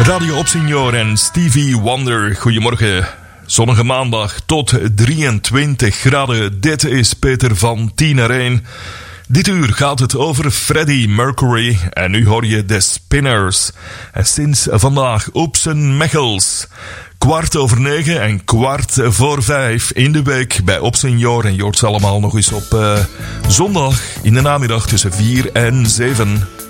Radio Opsignor en Stevie Wonder. Goedemorgen. Zonnige maandag tot 23 graden. Dit is Peter van 10 naar 1. Dit uur gaat het over Freddie Mercury en nu hoor je de Spinners. En sinds vandaag op zijn Mechels. 9:15 en 4:15 in de week bij Opsignor. En je hoort ze allemaal nog eens op zondag in de namiddag tussen 4 en 7.